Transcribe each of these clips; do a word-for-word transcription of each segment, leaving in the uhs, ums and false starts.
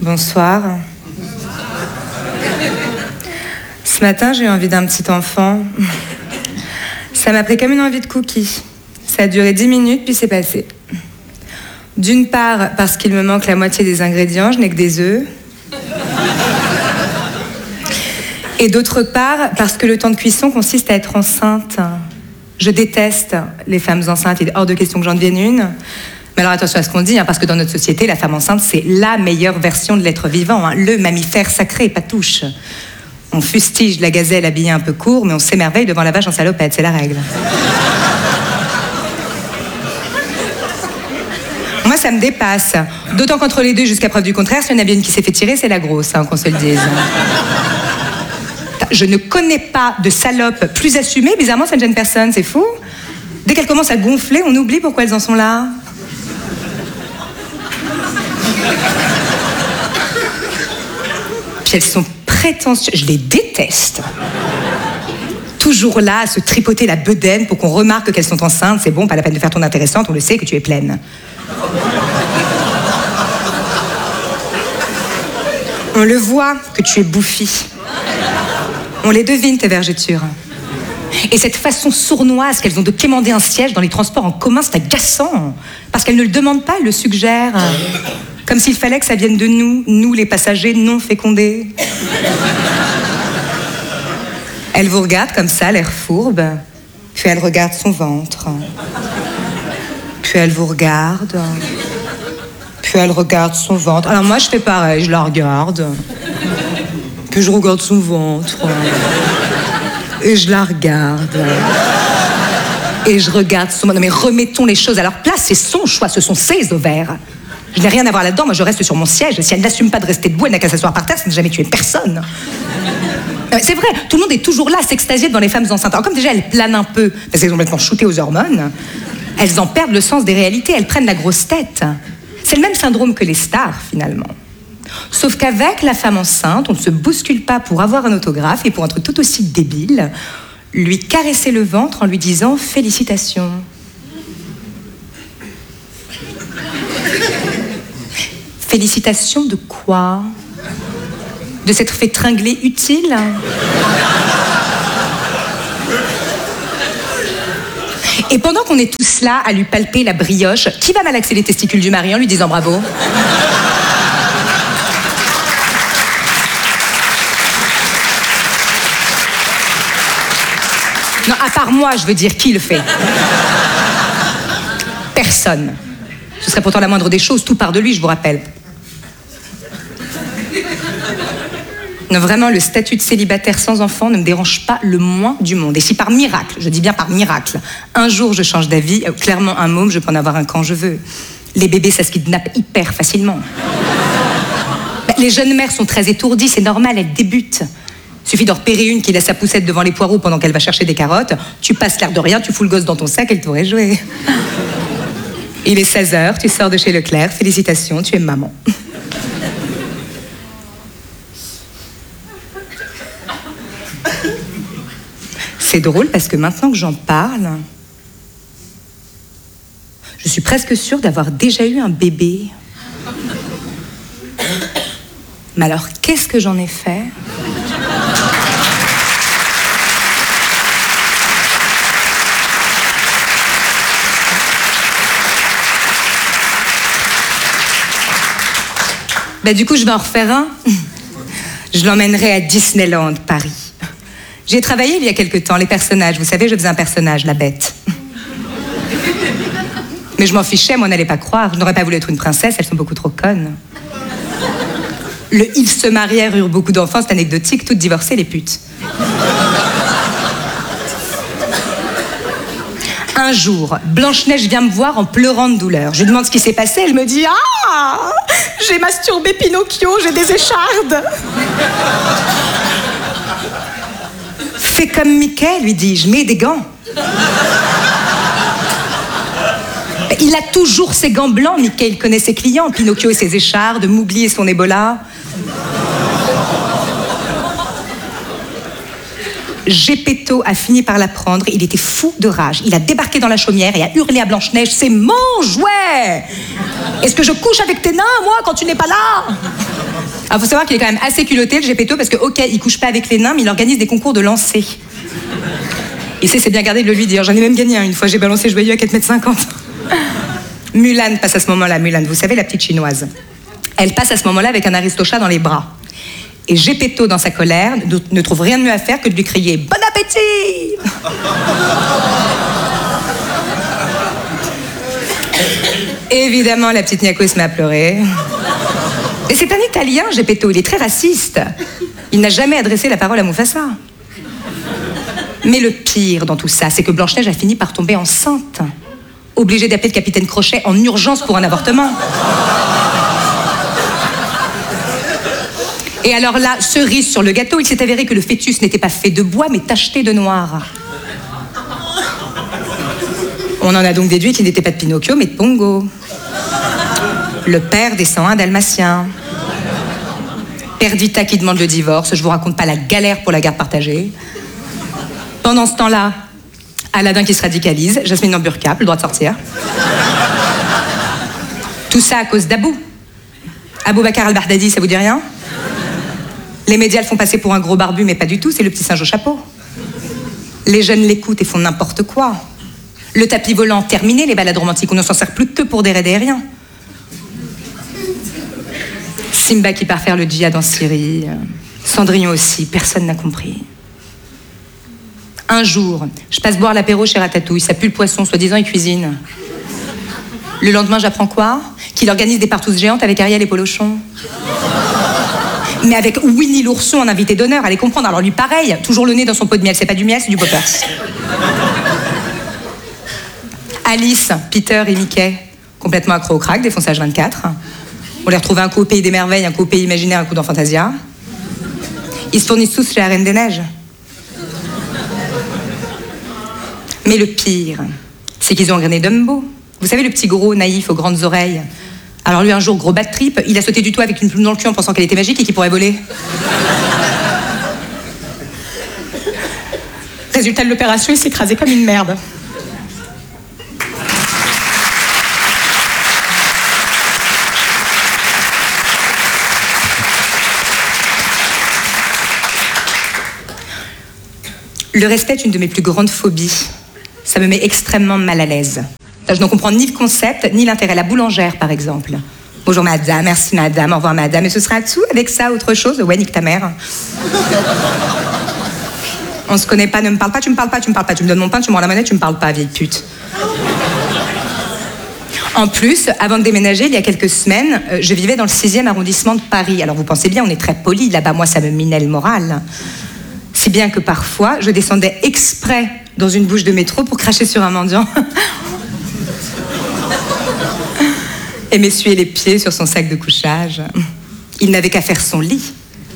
Bonsoir. Ce matin, j'ai eu envie d'un petit enfant. Ça m'a pris comme une envie de cookie. Ça a duré dix minutes, puis c'est passé. D'une part, parce qu'il me manque la moitié des ingrédients, je n'ai que des œufs. Et d'autre part, parce que le temps de cuisson consiste à être enceinte. Je déteste les femmes enceintes, il est hors de question que j'en devienne une. Mais alors attention à ce qu'on dit, hein, parce que dans notre société, la femme enceinte, c'est la meilleure version de l'être vivant, hein, le mammifère sacré, pas touche. On fustige la gazelle habillée un peu court, mais on s'émerveille devant la vache en salopette, c'est la règle. Moi, ça me dépasse. D'autant qu'entre les deux, jusqu'à preuve du contraire, s'il y en a bien une qui s'est fait tirer, c'est la grosse, hein, qu'on se le dise. Je ne connais pas de salope plus assumée, bizarrement, ça ne gêne personne, c'est fou. Dès qu'elles commencent à gonfler, on oublie pourquoi elles en sont là. Puis elles sont prétentieuses, je les déteste. Toujours là, à se tripoter la bedaine pour qu'on remarque qu'elles sont enceintes, c'est bon, pas la peine de faire ton intéressante, on le sait que tu es pleine. On le voit que tu es bouffie. On les devine, tes vergetures. Et cette façon sournoise qu'elles ont de quémander un siège dans les transports en commun, c'est agaçant. Parce qu'elles ne le demandent pas, elles le suggèrent. Comme s'il fallait que ça vienne de nous, nous les passagers non fécondés. Elle vous regarde comme ça, l'air fourbe. Puis elle regarde son ventre. Puis elle vous regarde. Puis elle regarde son ventre. Alors moi, je fais pareil, je la regarde. Puis je regarde son ventre. Et je la regarde. Et je regarde son... Non mais remettons les choses à leur place, c'est son choix, ce sont ses ovaires. Je n'ai rien à voir là-dedans, moi je reste sur mon siège. Si elle n'assume pas de rester debout, elle n'a qu'à s'asseoir par terre, ça n'a jamais tué personne. C'est vrai, tout le monde est toujours là, à s'extasier devant les femmes enceintes. Alors comme déjà elles planent un peu, parce qu'elles sont complètement shootées aux hormones, elles en perdent le sens des réalités, elles prennent la grosse tête. C'est le même syndrome que les stars, finalement. Sauf qu'avec la femme enceinte, on ne se bouscule pas pour avoir un autographe et pour un truc tout aussi débile, lui caresser le ventre en lui disant « Félicitations ». Félicitations de quoi? De s'être fait tringler utile? Et pendant qu'on est tous là à lui palper la brioche, qui va malaxer les testicules du mari en lui disant bravo? Non, à part moi, je veux dire, qui le fait? Personne. Ce serait pourtant la moindre des choses, tout part de lui, je vous rappelle. Non, vraiment, le statut de célibataire sans enfant ne me dérange pas le moins du monde. Et si par miracle, je dis bien par miracle, un jour je change d'avis, euh, clairement un môme, je peux en avoir un quand je veux. Les bébés, ça se kidnappe hyper facilement. Ben, les jeunes mères sont très étourdies, c'est normal, elles débutent. Suffit d'en repérer une qui laisse sa poussette devant les poireaux pendant qu'elle va chercher des carottes, tu passes l'air de rien, tu fous le gosse dans ton sac, elle t'aurait joué. Il est seize heures, tu sors de chez Leclerc, félicitations, tu es maman. C'est drôle parce que maintenant que j'en parle, je suis presque sûre d'avoir déjà eu un bébé. Mais alors, qu'est-ce que j'en ai fait ? Bah, du coup, je vais en refaire un. Je l'emmènerai à Disneyland, Paris. J'y ai travaillé il y a quelque temps, les personnages. Vous savez, je faisais un personnage, la bête. Mais je m'en fichais, moi, n'allez pas croire. Je n'aurais pas voulu être une princesse, elles sont beaucoup trop connes. Le « ils se marièrent, eurent beaucoup d'enfants », c'est anecdotique, toutes divorcées, les putes. Un jour, Blanche-Neige vient me voir en pleurant de douleur. Je lui demande ce qui s'est passé, elle me dit « Ah, j'ai masturbé Pinocchio, j'ai des échardes !» Fais comme Mickey, lui dis-je, mets des gants. Il a toujours ses gants blancs, Mickey, il connaît ses clients, Pinocchio et ses échardes, Mowgli et son Ebola. Geppetto a fini par la prendre, il était fou de rage. Il a débarqué dans la chaumière et a hurlé à Blanche-Neige « C'est mon jouet! Est-ce que je couche avec tes nains, moi, quand tu n'es pas là ?» Alors, faut savoir qu'il est quand même assez culotté, le Gepetto, parce que, ok, il couche pas avec les nains, mais il organise des concours de lancer. Et c'est, c'est bien gardé de le lui dire. J'en ai même gagné un une fois, j'ai balancé joyeux à quatre mètres cinquante. Mulan passe à ce moment-là, Mulan, vous savez, la petite chinoise. Elle passe à ce moment-là avec un aristochat dans les bras. Et Gepetto, dans sa colère, ne trouve rien de mieux à faire que de lui crier « Bon appétit !» Évidemment, la petite Niaco se met à pleurer. Et c'est un Italien, Gepetto, il est très raciste. Il n'a jamais adressé la parole à Mufasa. Mais le pire dans tout ça, c'est que Blanche-Neige a fini par tomber enceinte. Obligée d'appeler le capitaine Crochet en urgence pour un avortement. Et alors là, cerise sur le gâteau, il s'est avéré que le fœtus n'était pas fait de bois, mais tacheté de noir. On en a donc déduit qu'il n'était pas de Pinocchio, mais de Pongo. Le père des cent un dalmatiens. Perdita qui demande le divorce, je vous raconte pas la galère pour la garde partagée. Pendant ce temps-là, Aladdin qui se radicalise, Jasmine en burqa, plus le droit de sortir. Tout ça à cause d'Abou. Aboubacar al-Baghdadi, ça vous dit rien? Les médias le font passer pour un gros barbu, mais pas du tout, c'est le petit singe au chapeau. Les jeunes l'écoutent et font n'importe quoi. Le tapis volant, terminé, les balades romantiques, on ne s'en sert plus que pour des raids aériens. Simba qui part faire le djihad en Syrie, Cendrillon aussi, personne n'a compris. Un jour, je passe boire l'apéro chez Ratatouille, ça pue le poisson, soi-disant il cuisine. Le lendemain, j'apprends quoi? Qu'il organise des partouzes géantes avec Ariel et Polochon. Mais avec Winnie l'ourson en invité d'honneur, allez comprendre. Alors lui, pareil, toujours le nez dans son pot de miel. C'est pas du miel, c'est du poppers. Alice, Peter et Mickey, complètement accro au crack, défonçage vingt-quatre. On les retrouve un coup au Pays des Merveilles, un coup au Pays Imaginaire, un coup dans Fantasia. Ils se fournissent tous chez la Reine des Neiges. Mais le pire, c'est qu'ils ont engrainé Dumbo. Vous savez, le petit gros naïf aux grandes oreilles. Alors lui, un jour, gros bad trip, il a sauté du toit avec une plume dans le cul en pensant qu'elle était magique et qu'il pourrait voler. Résultat de l'opération, il s'est écrasé comme une merde. Le respect est une de mes plus grandes phobies. Ça me met extrêmement mal à l'aise. Je ne comprends ni le concept, ni l'intérêt. La boulangère, par exemple. Bonjour madame, merci madame, au revoir madame. Et ce sera tout avec ça, autre chose? Ouais, nique ta mère. On se connaît pas, ne me parle pas, tu me parles pas, tu me parles pas. Tu me donnes mon pain, tu me rends la monnaie, tu me parles pas, vieille pute. En plus, avant de déménager, il y a quelques semaines, euh, je vivais dans le sixième arrondissement de Paris. Alors vous pensez bien, on est très poli là-bas. Moi, ça me minait le moral. Si bien que parfois, je descendais exprès dans une bouche de métro pour cracher sur un mendiant. Et m'essuyer les pieds sur son sac de couchage. Il n'avait qu'à faire son lit.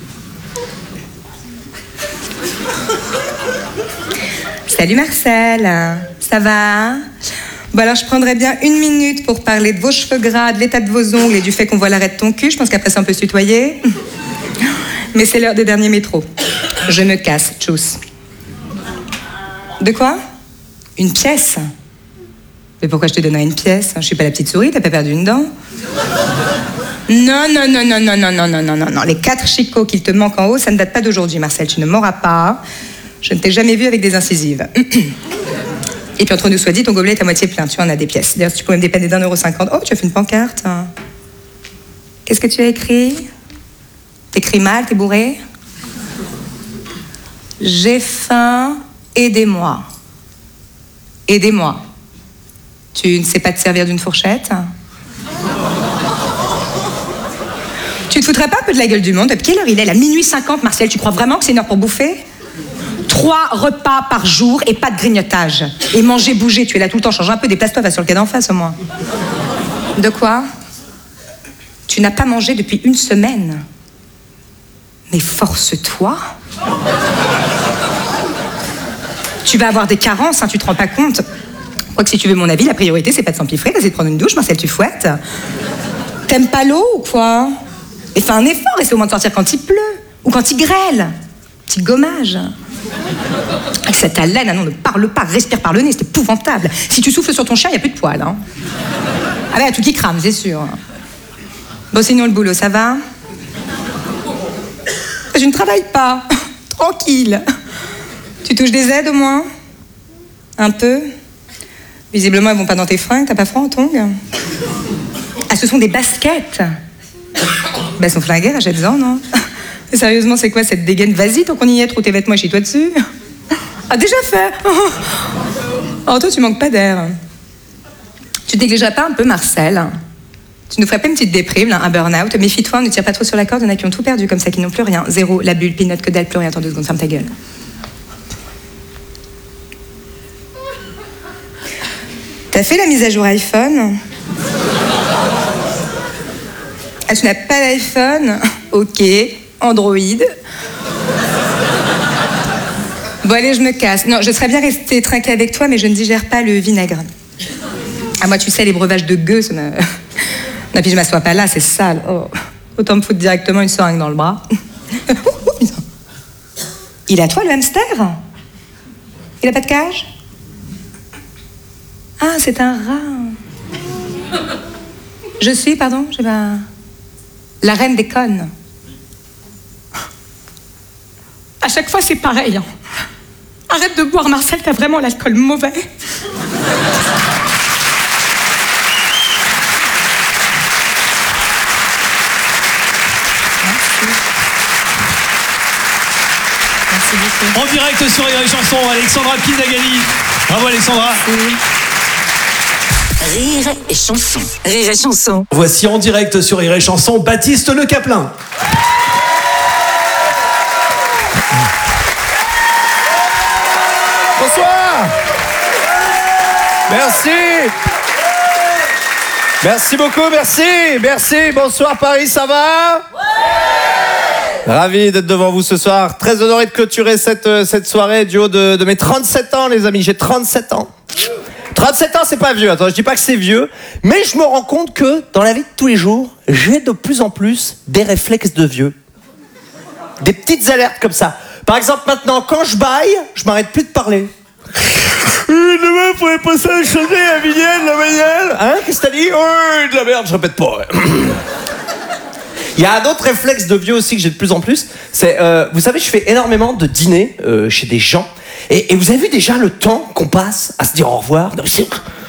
Salut Marcel, ça va? Bon alors je prendrais bien une minute pour parler de vos cheveux gras, de l'état de vos ongles et du fait qu'on voit l'arrêt de ton cul. Je pense qu'après ça on peut se tutoyer. Mais c'est l'heure des derniers métros. Je me casse, tchuss. De quoi? Une pièce? Mais pourquoi je te donnerais une pièce? Je suis pas la petite souris, t'as pas perdu une dent? Non, non, non, non, non, non, non, non, non, non, non. Les quatre chicots qu'il te manquent en haut, ça ne date pas d'aujourd'hui, Marcel. Tu ne m'auras pas. Je ne t'ai jamais vu avec des incisives. Et puis entre nous soit dit, ton gobelet est à moitié plein. Tu en as des pièces. D'ailleurs, si tu pouvais me dépanner d'un euro cinquante. Oh, tu as fait une pancarte. Qu'est-ce que tu as écrit? T'écris mal, t'es bourré? J'ai faim, aidez-moi. Aidez-moi. Tu ne sais pas te servir d'une fourchette? Tu te foutrais pas un peu de la gueule du monde? Quelle heure il est? La minuit cinquante, Martial. Tu crois vraiment que c'est une heure pour bouffer? Trois repas par jour et pas de grignotage. Et manger, bouger. Tu es là tout le temps. Change un peu, déplace-toi, va sur le quai d'en face au moins. De quoi? Tu n'as pas mangé depuis une semaine. Mais force-toi. Tu vas avoir des carences, hein, tu te rends pas compte. Quoique si tu veux mon avis, la priorité c'est pas de s'empiffrer, c'est de prendre une douche, Marcel, tu fouettes. T'aimes pas l'eau ou quoi? Et fais un effort, essaie au moins de sortir quand il pleut. Ou quand il grêle. Petit gommage. Avec cette haleine, ah non, ne parle pas, respire par le nez, c'est épouvantable. Si tu souffles sur ton chien, il n'y a plus de poils. Hein. Ah ben, il y a tout qui crame, c'est sûr. Bon, sinon le boulot, ça va? Je ne travaille pas. Tranquille. Tu touches des aides au moins? Un peu? Visiblement, elles vont pas dans tes fringues. T'as pas froid en tongs? Ah, ce sont des baskets. Ben, elles sont flinguées, achète-en, non? Sérieusement, c'est quoi cette dégaine? Vas-y, tant qu'on y est, trouve tes vêtements et chie-toi dessus. Ah, déjà fait. Oh, toi, tu manques pas d'air. Tu te négligerais pas un peu, Marcel? Tu nous ferais pas une petite déprime, là, un burn-out? Méfie-toi, ne tire pas trop sur la corde, il y en a qui ont tout perdu comme ça, qui n'ont plus rien. Zéro, la bulle, peanut, que dalle, plus rien. Attends deux secondes, ferme ta gueule. T'as fait la mise à jour iPhone? Ah, tu n'as pas d'iPhone? Ok. Android. Bon, allez, je me casse. Non, je serais bien restée trinquée avec toi, mais je ne digère pas le vinaigre. Ah, moi, tu sais, les breuvages de gueux, ça me... Non, puis je m'assois pas là, c'est sale. Oh. Autant me foutre directement une seringue dans le bras. Il est à toi, le hamster? Il a pas de cage? Ah, c'est un rat. Je suis, pardon, j'ai pas... La reine des connes. À chaque fois, c'est pareil. Hein. Arrête de boire, Marcel, t'as vraiment l'alcool mauvais. Merci. Merci beaucoup. En direct sur Rire et Chanson, Alexandra Pinagali. Bravo, Alexandra. Merci. Rire et Chanson. Rire et Chanson. Voici en direct sur Rire et Chanson, Baptiste Le Caplin. Bonsoir. Merci. Merci beaucoup, merci. Merci. Bonsoir Paris, ça va? Ouais. Ravi d'être devant vous ce soir. Très honoré de clôturer cette, cette soirée du haut de, de mes trente-sept ans, les amis. J'ai trente-sept ans. trente-sept ans, c'est pas vieux. Attends, je dis pas que c'est vieux, mais je me rends compte que dans la vie de tous les jours, j'ai de plus en plus des réflexes de vieux. Des petites alertes comme ça. Par exemple, maintenant, quand je baille, je m'arrête plus de parler. Demain, il faudrait passer à changer à Vignelle, la Vignelle. Hein, qu'est-ce que t'as dit? Oh, de la merde, je répète pas. Ouais. Il y a un autre réflexe de vieux aussi que j'ai de plus en plus. C'est, euh, vous savez, je fais énormément de dîners euh, chez des gens. Et, et vous avez vu déjà le temps qu'on passe à se dire au revoir? Non, c'est...